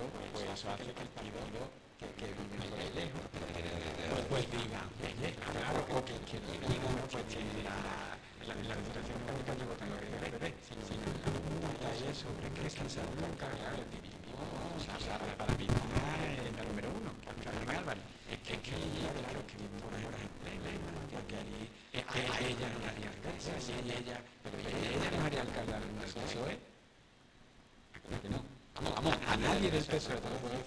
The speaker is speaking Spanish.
pues eso hace que el partido que vive por ahí lejos, pues diga, oye, claro, o que diga, no, pues la Federación Europea llevo tanto que ver, si no la multa y eso, hombre, que es que se nunca, claro, el dividimos, o sea, para pintar la número uno, Carmen Álvarez, es que ella, claro, que por ejemplo, porque ahí ella no haría alcaldesa, si ella, pero ella no haría alcaldesa del PSOE, que no. Vamos, a nadie del PSOE te lo puedo decir.